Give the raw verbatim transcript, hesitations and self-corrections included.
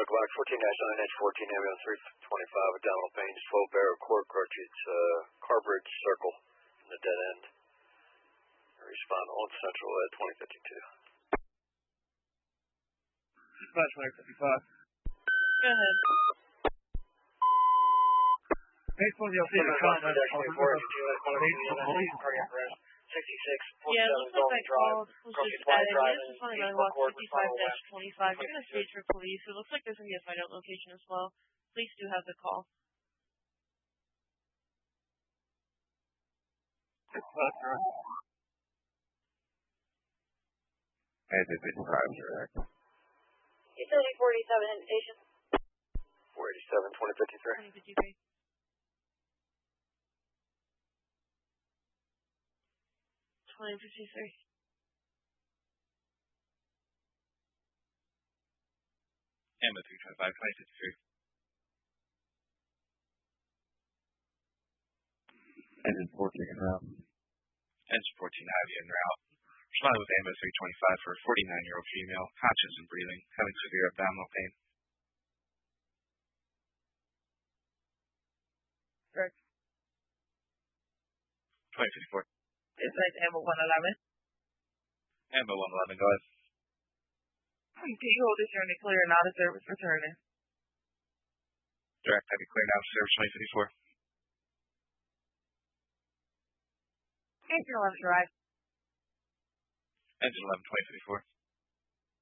Glock fourteen nine H fourteen ambulance three twenty-five abdominal pain, twelve barrel core cartridge, uh, Carbridge circle in the dead end. Respond on Central at twenty fifty-two. Dispatch twenty fifty-five. Go ahead. Eight one zero six comment. sixty-six. Yeah, it looks like that call was just added. This is something on Walk fifty-five dash twenty-five. You're going to speak for police. It looks like there's going to be a find-out location as well. Police do have the call. And if it's private direct. Utility forty-seven invitation. four eighty-seven, twenty fifty-three. twenty fifty-three. twenty fifty-three. Ammo three twenty-five, twenty fifty-three. Engine fourteen en route. Engine fourteen heavy en route. Responded with Ammo three twenty-five for a forty-nine-year-old female, conscious and breathing, having severe abdominal pain. Correct. twenty fifty-four. It's like Ammo one eleven. Ammo one eleven, go ahead. Can you hold this unit clear and out of service returning? Direct heavy clear now to service twenty fifty-four. Engine eleven drive. Engine eleven, twenty fifty-four.